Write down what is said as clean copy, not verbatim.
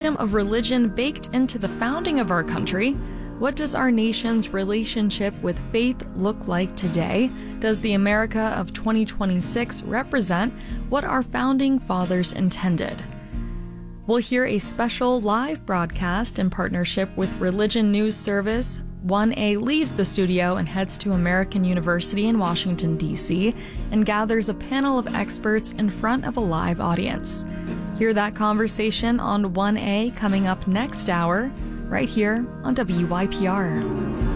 freedom of religion baked into the founding of our country? What does our nation's relationship with faith look like today? Does the America of 2026 represent what our founding fathers intended? We'll hear a special live broadcast in partnership with Religion News Service. 1A leaves the studio and heads to American University in Washington, D.C., and gathers a panel of experts in front of a live audience. Hear that conversation on 1A coming up next hour, right here on WYPR.